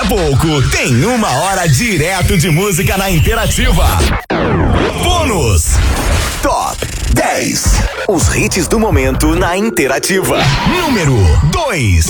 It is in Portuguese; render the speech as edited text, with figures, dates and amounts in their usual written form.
a pouco tem 1 hora direto de música na Interativa. Bônus Top 10. Os hits do momento na Interativa. Número 2.